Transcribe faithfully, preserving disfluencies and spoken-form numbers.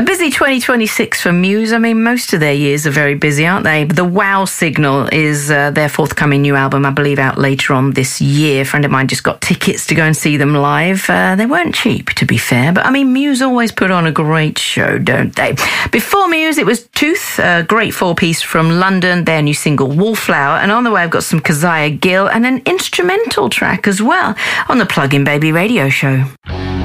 A busy twenty twenty-six for Muse. I mean, most of their years are very busy, aren't they? The Wow Signal is uh, their forthcoming new album, I believe, out later on this year. A friend of mine just got tickets to go and see them live. Uh, they weren't cheap, to be fair, but I mean, Muse always put on a great show, don't they? Before Muse, it was Tooth, a great four-piece from London, their new single Wallflower, and on the way I've got some Keziah Gill and an instrumental track as well on the Plug-in Baby radio show.